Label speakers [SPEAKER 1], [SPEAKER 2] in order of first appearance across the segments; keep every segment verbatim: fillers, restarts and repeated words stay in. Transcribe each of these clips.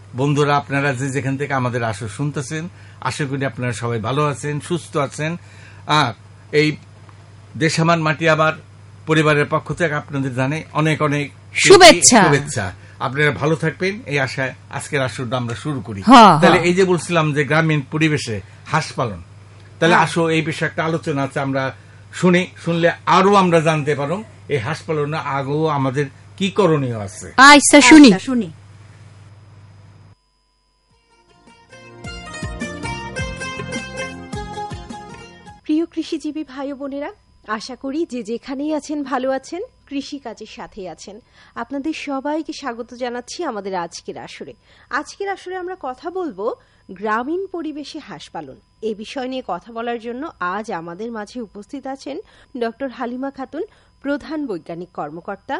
[SPEAKER 1] বন্ধুরা আপনারা যে যেখান থেকে আমাদের আসর শুনতেছেন, আশা করি আপনারা সবাই ভালো আছেন, সুস্থ আছেন। আর এই দেশামান মাটি আবার পরিবারের পক্ষ থেকে আপনাদের জানাই অনেক অনেক
[SPEAKER 2] শুভেচ্ছা
[SPEAKER 1] শুভেচ্ছা আপনারা ভালো থাকবেন এই আশায় আজকের আসরটা আমরা শুরু করি।
[SPEAKER 2] হ্যাঁ,
[SPEAKER 1] তাহলে
[SPEAKER 2] হ্যাঁ।
[SPEAKER 1] এই যে বলছিলাম যে গ্রামীণ পরিবেশে হাঁস পালন, তাহলে আসো এই বিষয়ে একটা আলোচনা আছে, আমরা শুনি, শুনলে আরো আমরা জানতে পারো এই হাঁস পালনে আগেও আমাদের কি করণীয় আছে।
[SPEAKER 2] আচ্ছা শুনি
[SPEAKER 3] শুনি
[SPEAKER 4] প্রিয় কৃষিজীবী ভাই বোনেরা, আশা করি যে যেখানেই আছেন ভালো আছেন, কৃষি কাজের সাথেই আছেন। আপনাদের সবাইকে স্বাগত জানাচ্ছি আমাদের আজকের আসরে। আজকের আসরে আমরা কথা বলবো গ্রামীণ পরিবেশে হাঁস পালন। এই বিষয় নিয়ে কথা বলার জন্য আজ আমাদের মাঝে উপস্থিত আছেন ডক্টর হালিমা খাতুন, প্রধান বৈজ্ঞানিক কর্মকর্তা,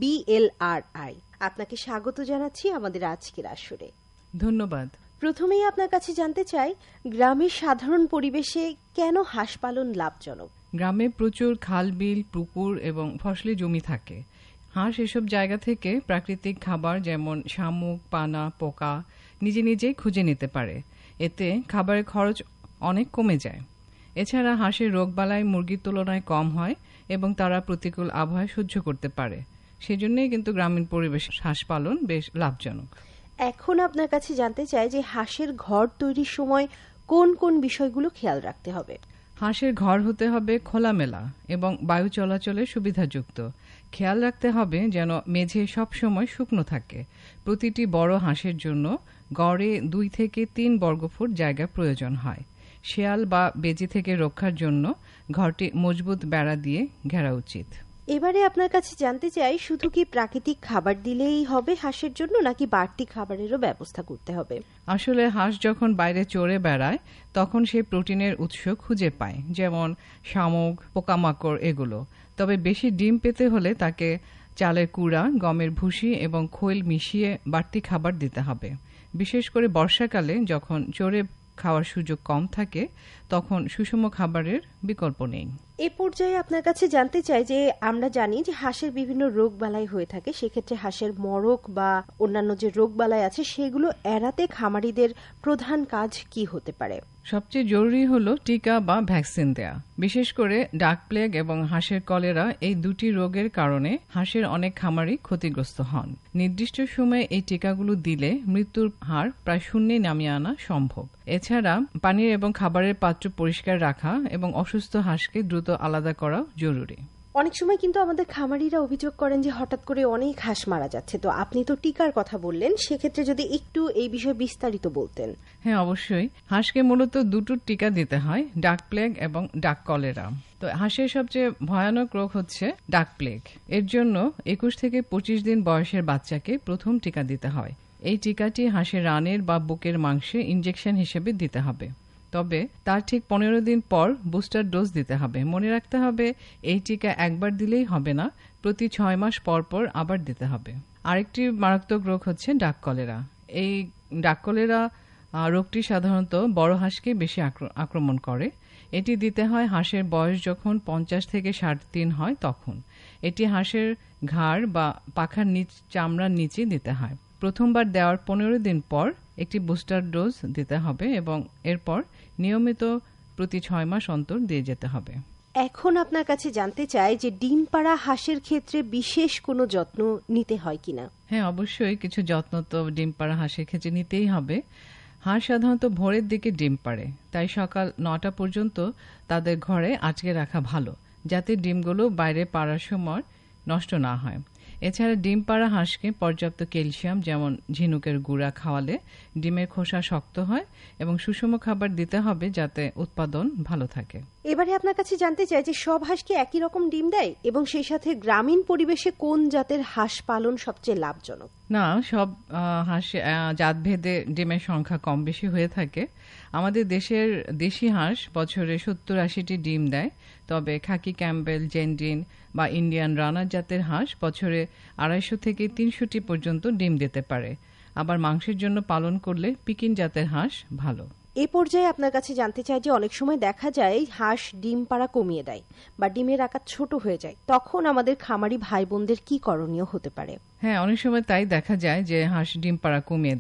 [SPEAKER 4] বিএলআরআই। আপনাকে স্বাগত জানাচ্ছি আমাদের আজকের আসরে।
[SPEAKER 5] ধন্যবাদ।
[SPEAKER 4] প্রথমেই আপনার কাছে জানতে চাই, গ্রামের সাধারণ পরিবেশে কেন হাঁস পালন লাভজনক?
[SPEAKER 5] গ্রামে প্রচুর খাল, বিল, পুকুর এবং ফসলি জমি থাকে। হাঁস এসব জায়গা থেকে প্রাকৃতিক খাবার যেমন শামুক, পানা, পোকা নিজে নিজেই খুঁজে নিতে পারে। এতে খাবারের খরচ অনেক কমে যায়। এছাড়া হাঁসের রোগবালাই মুরগির তুলনায় কম হয় এবং তারা প্রতিকূল আবহাওয়া সহ্য করতে পারে। সেজন্যই কিন্তু গ্রামীণ পরিবেশ হাঁস পালন বেশ লাভজনক।
[SPEAKER 4] এখন আপনার কাছে জানতে চাই যে হাঁসের ঘর তৈরির সময় কোন কোন বিষয়গুলো খেয়াল রাখতে হবে?
[SPEAKER 5] হাঁসের ঘর হতে হবে খোলামেলা এবং বায়ু চলাচলের সুবিধাযুক্ত। খেয়াল রাখতে হবে যেন মেঝে সবসময় শুকনো থাকে। প্রতিটি বড় হাঁসের জন্য গড়ে দুই থেকে তিন বর্গফুট জায়গা প্রয়োজন হয়। শেয়াল বা বেজি থেকে রক্ষার জন্য ঘরটি মজবুত বেড়া দিয়ে ঘেরা উচিত।
[SPEAKER 4] এবারে আপনার কাছে জানতে চাই, শুধু কি প্রাকৃতিক খাবার দিলেই হবে হাঁসের জন্য, নাকি বাড়তি খাবারেরও ব্যবস্থা করতে হবে?
[SPEAKER 5] আসলে হাঁস যখন বাইরে চড়ে বেড়ায় তখন সে প্রোটিনের উৎস খুঁজে পায়, যেমন শামুক, পোকামাকড় এগুলো। তবে বেশি ডিম পেতে হলে তাকে চালের কুড়া, গমের ভুসি এবং খৈল মিশিয়ে বাড়তি খাবার দিতে হবে। বিশেষ করে বর্ষাকালে যখন চড়ে খাওয়ার সুযোগ কম থাকে তখন সুষম খাবারের বিকল্প নেই।
[SPEAKER 4] এ পর্যায়ে আপনার কাছে জানতে চাই যে আমরা জানি যে হাঁসের বিভিন্ন রোগ বালাই হয়ে থাকে, সেক্ষেত্রে হাঁসের মড়ক বা অন্যান্য যে রোগ বালাই আছে সেগুলো এড়াতে খামারিদের প্রধান কাজ কি হতে পারে?
[SPEAKER 5] সবচেয়ে জরুরি হলো টিকা বা ভ্যাকসিন দেয়া। বিশেষ করে ডাক প্লেগ এবং হাঁসের কলেরা, এই দুটি রোগের কারণে হাঁসের অনেক খামারি ক্ষতিগ্রস্ত হন। নির্দিষ্ট সময়ে এই টিকাগুলো দিলে মৃত্যুর হার প্রায় শূন্যে নামিয়ে আনা সম্ভব। এছাড়া পানির এবং খাবারের পাত্র পরিষ্কার রাখা এবং অসুস্থ হাঁসকে দ্রুত আলাদা করা জরুরি।
[SPEAKER 4] অনেক সময় কিন্তু আমাদের খামারিরা অভিযোগ করেন যে হঠাৎ করে অনেক হাঁস মারা যাচ্ছে। তো আপনি তো টিকার কথা বললেন, সেক্ষেত্রে যদি একটু এই বিষয়ে বিস্তারিত বলতেন।
[SPEAKER 5] হ্যাঁ, অবশ্যই। হাঁসকে মূলত দুটো টিকা দিতে হয়, ডাক প্লেগ এবং ডাক কলেরা। তো হাঁসের সবচেয়ে ভয়ানক রোগ হচ্ছে ডাক প্লেগ। এর জন্য একুশ থেকে পঁচিশ দিন বয়সের বাচ্চাকে প্রথম টিকা দিতে হয়। এই টিকাটি হাঁসের রানের বা বুকের মাংসে ইনজেকশন হিসেবে দিতে হবে। তবে তার ঠিক পনেরো দিন পর বুস্টার ডোজ দিতে হবে। মনে রাখতে হবে এই টিকা একবার দিলেই হবে না, প্রতি ছয় মাস পর পর আবার দিতে হবে। আরেকটি মারাত্মক রোগ হচ্ছে ডাক কলেরা। এই ডাক কলেরা রোগটি সাধারণত বড় হাঁসকে বেশি আক্রমণ করে। এটি দিতে হয় হাঁসের বয়স যখন পঞ্চাশ থেকে ষাট দিন হয় তখন। এটি হাঁসের ঘাড় বা পাখার নিচ চামড়ার নিচে দিতে হয়। প্রথমবার দেওয়ার পনেরো দিন পর একটি বুস্টার ডোজ দিতে হবে এবং এরপর নিয়মিত প্রতি ছয় মাস অন্তর দিয়ে যেতে হবে।
[SPEAKER 4] এখন আপনার কাছে জানতে চাই যে ডিম পাড়া হাঁসের ক্ষেত্রে বিশেষ কোনো যত্ন নিতে হয় কিনা?
[SPEAKER 5] হ্যাঁ, অবশ্যই কিছু যত্ন তো ডিম পাড়া হাঁসের ক্ষেত্রে নিতেই হবে। হাঁস সাধারণত ভোরের দিকে ডিম পাড়ে, তাই সকাল নটা পর্যন্ত তাদের ঘরে আটকে রাখা ভালো, যাতে ডিমগুলো বাইরে পাড়ার সময় নষ্ট না হয়। এছাড়া ডিম পাড়া হাঁসকে পর্যাপ্ত ক্যালসিয়াম যেমন ঝিনুকের গুঁড়া খাওয়ালে ডিমের খোসা শক্ত হয় এবং সুষম খাবার দিতে হবে যাতে উৎপাদন ভালো থাকে।
[SPEAKER 4] এবারে আপনার কাছে জানতে চাই যে সব হাঁস কি একই রকম ডিম দেয়, এবং সেই সাথে গ্রামীণ পরিবেশে কোন জাতের হাঁস পালন সবচেয়ে লাভজনক?
[SPEAKER 5] না, সব হাঁস জাতভেদে ডিমের সংখ্যা কম বেশি হয়ে থাকে। আমাদের দেশের দেশি হাঁস বছরে সত্তর আশিটি ডিম দেয়, তবে খাকি ক্যাম্বেল, জেন্ডিন বা ইন্ডিয়ান রানার জাতের হাঁস বছরে আড়াইশো থেকে তিনশোটি পর্যন্ত ডিম দিতে পারে। আবার মাংসের জন্য পালন করলে পিকিন জাতের হাঁস ভালো।
[SPEAKER 4] এ পর্যায়ে আপনার কাছে জানতে চাই যে অনেক সময় দেখা যায় হাঁস ডিম পাড়া কমিয়ে দেয় বা ডিমের আকার ছোট হয়ে যায়, তখন আমাদের খামারি ভাই বোনদের কি করণীয় হতে পারে?
[SPEAKER 5] হ্যাঁ, অনেক সময় তাই দেখা যায় যে হাঁস ডিম পাড়া কমিয়ে দেয়।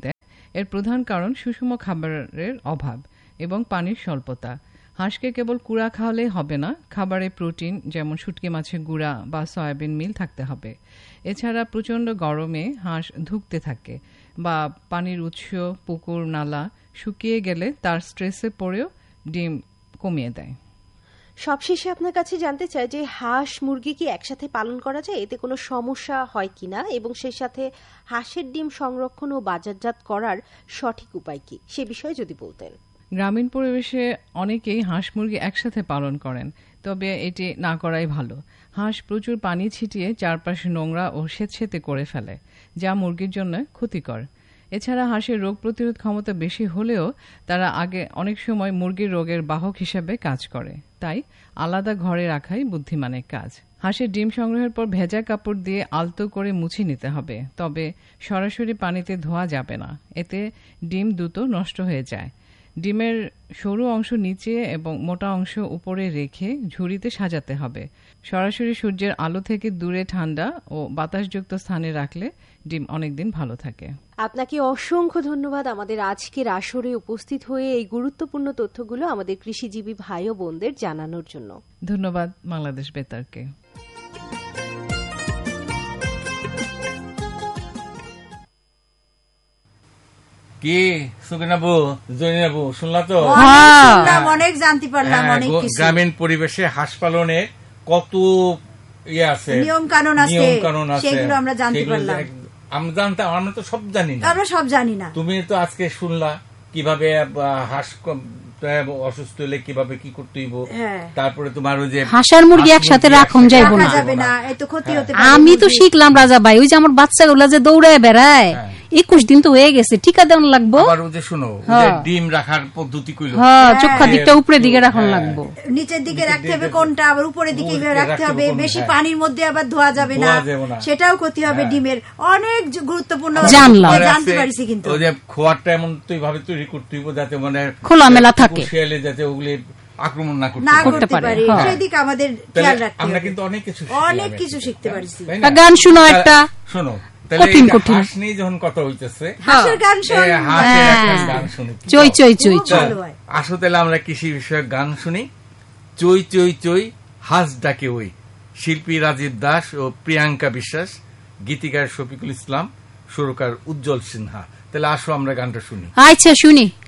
[SPEAKER 5] এর প্রধান কারণ সুষম খাবারের অভাব এবং পানির স্বল্পতা। হাঁসকে কেবল কুড়া খাওয়ালেই হবে না, খাবারে প্রোটিন যেমন শুটকি মাছের গুঁড়া বা সয়াবিন মিল থাকতে হবে। এছাড়া প্রচণ্ড গরমে হাঁস ধুঁকতে থাকে বা পানির উৎস পুকুর নালা শুকিয়ে গেলে তার স্ট্রেসে পড়েও ডিম কমিয়ে দেয়।
[SPEAKER 4] সবশেষে আপনার কাছে জানতে চাই যে হাঁস মুরগি কি একসাথে পালন করা যায়, এতে কোনো সমস্যা হয় কিনা, এবং সেই সাথে হাঁসের ডিম সংরক্ষণ ও বাজারজাত করার সঠিক উপায় কি, সে বিষয়ে যদি বলতেন।
[SPEAKER 5] গ্রামীণ পরিবেশে অনেকেই হাঁস মুরগি একসাথে পালন করেন, তবে এটি না করাই ভালো। হাঁস প্রচুর পানি ছিটিয়ে চারপাশে নোংরা ও স্যাঁতসেঁতে করে ফেলে, যা মুরগির জন্য ক্ষতিকর। এছাড়া হাঁসের রোগ প্রতিরোধ ক্ষমতা বেশি হলেও তারা আগে অনেক সময় মুরগির রোগের বাহক হিসেবে কাজ করে, তাই আলাদা ঘরে রাখাই বুদ্ধিমানের কাজ। হাঁসের ডিম সংগ্রহের পর ভেজা কাপড় দিয়ে আলতো করে মুছে নিতে হবে, তবে সরাসরি পানিতে ধোয়া যাবে না, এতে ডিম দ্রুত নষ্ট হয়ে যায়। ডিমের সরু অংশ নিচে এবং মোটা অংশ উপরে রেখে ঝুড়িতে সাজাতে হবে। সরাসরি সূর্যের আলো থেকে দূরে ঠান্ডা ও বাতাসযুক্ত স্থানে রাখলে ডিম অনেকদিন ভালো থাকে।
[SPEAKER 4] আপনাকে অসংখ্য ধন্যবাদ আমাদের আজকের আসরে উপস্থিত হয়ে এই গুরুত্বপূর্ণ তথ্যগুলো আমাদের কৃষিজীবী ভাই ও বোনদের জানানোর জন্য।
[SPEAKER 5] ধন্যবাদ বাংলাদেশ বেতারকে।
[SPEAKER 1] কি সুগিনাবু জয়নাবু শুনলা তো,
[SPEAKER 2] অনেক জানতে পারলাম, অনেক কিছু।
[SPEAKER 1] গ্রামীণ পরিবেশে হাঁস পালনে কত ইয়ে আছে,
[SPEAKER 2] নিয়ম কানুন আছে,
[SPEAKER 1] নিয়ম কানুন আছে,
[SPEAKER 2] সেগুলো আমরা জানতে পারলাম।
[SPEAKER 1] আমরা জানতাম, আমরা তো সব জানি না,
[SPEAKER 2] আমরা সব জানি না।
[SPEAKER 1] তুমি তো আজকে শুনলা কিভাবে হাঁস অসুস্থ হলে কিভাবে কি করতে হইব, তারপরে তোমার ওই যে
[SPEAKER 3] হাঁস আর মুরগি একসাথে রাখুন যাইব না, আমি তো শিখলাম রাজা ভাই। ওই যে আমার বাচ্চাগুলা যে দৌড়ায় বেড়ায়, একুশ দিন তো হয়ে গেছে, টিকা দেওয়ান লাগবো।
[SPEAKER 1] শুনো ডিম রাখার পদ্ধতি কইলো,
[SPEAKER 3] চোখা দিকটা উপরের দিকে রাখুন লাগবো,
[SPEAKER 2] নিচের দিকে রাখতে হবে কোনটা, আবার উপরের দিকে রাখতে হবে। বেশি পানির মধ্যে আবার ধোয়া যাবে না, সেটাও ক্ষতি হবে ডিমের। অনেক গুরুত্বপূর্ণ
[SPEAKER 3] জানলাম,
[SPEAKER 2] জানতে পারছি। কিন্তু
[SPEAKER 1] ওই যে খোয়ারটা এমন তো ভাবে তৈরি করতে হইব যাতে মানে
[SPEAKER 3] খোলামেলা থাকে,
[SPEAKER 1] শিয়ালে যাতে ওগুলি আক্রমণ না
[SPEAKER 2] করতে পারে, সেদিকে আমাদের খেয়াল রাখতে হবে।
[SPEAKER 1] আমরা কিন্তু অনেক কিছু
[SPEAKER 2] অনেক কিছু শিখতে পারছি।
[SPEAKER 3] গান শুনো একটা,
[SPEAKER 1] শোনো
[SPEAKER 3] কঠিন কঠিন
[SPEAKER 1] হাঁস নিয়ে যখন কথা হইতেছে,
[SPEAKER 2] হাঁসের গান
[SPEAKER 1] শুনি,
[SPEAKER 3] চই চই চই চই।
[SPEAKER 1] আসো তাহলে আমরা কৃষি বিষয়ক গান শুনি। চই চই চই হাঁস ডাকে ওই, শিল্পী রাজীব দাস ও প্রিয়াঙ্কা বিশ্বাস, গীতিকার শফিকুল ইসলাম, সুরকার উজ্জ্বল সিনহা। তাহলে আসো আমরা গানটা শুনি।
[SPEAKER 3] আচ্ছা শুনি।